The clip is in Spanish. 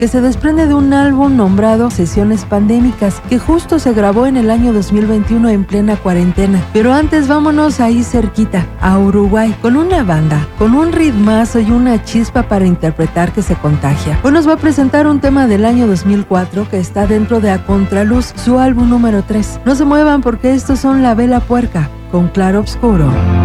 que se desprende de un álbum nombrado Sesiones Pandémicas, que justo se grabó en el año 2021 en plena cuarentena. Pero antes vámonos ahí cerquita, a Uruguay, con una banda, con un ritmazo y una chispa para interpretar que se contagia. Hoy nos va a presentar un tema del año 2004 que está dentro de A Contraluz, su álbum número 3. No se muevan porque estos son La Vela Puerca, con Claro Obscuro.